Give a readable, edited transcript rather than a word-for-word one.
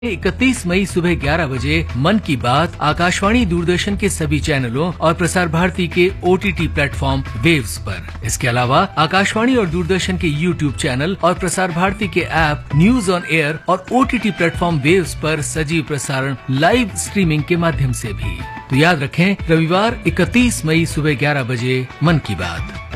31 मई सुबह 11 बजे मन की बात आकाशवाणी दूरदर्शन के सभी चैनलों और प्रसार भारती के OTT प्लेटफॉर्म वेव्स पर। इसके अलावा आकाशवाणी और दूरदर्शन के YouTube चैनल और प्रसार भारती के ऐप न्यूज ऑन एयर और OTT प्लेटफॉर्म वेव्स पर सजीव प्रसारण लाइव स्ट्रीमिंग के माध्यम से भी। तो याद रखें, रविवार 31 मई सुबह 11 बजे मन की बात।